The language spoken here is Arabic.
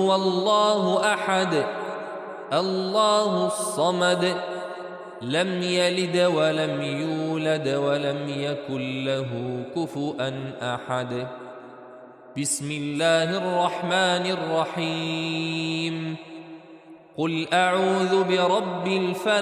هو الله أحد الله الصمد لم يلد ولم يولد ولم يكن له كفؤا أحد. بسم الله الرحمن الرحيم. قل أعوذ برب الفلق